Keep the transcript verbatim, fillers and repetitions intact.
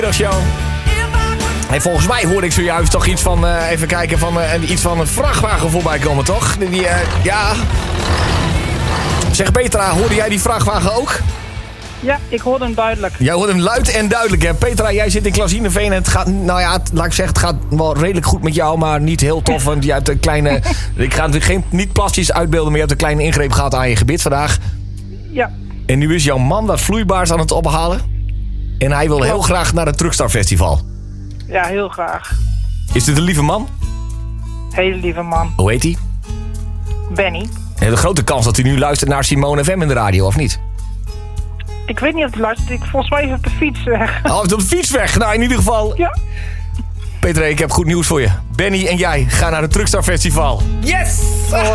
Show. Hey, volgens mij hoorde ik zojuist toch iets van, uh, even kijken, van uh, iets van een vrachtwagen voorbij komen, toch? Die, uh, ja. Zeg Petra, hoorde jij die vrachtwagen ook? Ja, ik hoorde hem duidelijk. Jij hoorde hem luid en duidelijk, hè? Petra, jij zit in Klazineveen en het gaat, nou ja, het, laat ik zeggen, het gaat wel redelijk goed met jou, maar niet heel tof. Want je hebt een kleine, ik ga natuurlijk geen, niet plastisch uitbeelden, maar je hebt een kleine ingreep gehad aan je gebit vandaag. Ja. En nu is jouw man wat vloeibaars aan het ophalen. En hij wil Klopt. heel graag naar het Truckstar Festival. Ja, heel graag. Is dit een lieve man? Hele lieve man. Hoe heet hij? Benny. En de grote kans dat hij nu luistert naar Simone F M in de radio, of niet? Ik weet niet of hij luistert. Ik, volgens mij is het op de fiets weg. Oh, op de fiets weg. Nou, in ieder geval. Ja. Peter, ik heb goed nieuws voor je. Benny en jij gaan naar het Truckstar Festival. Yes!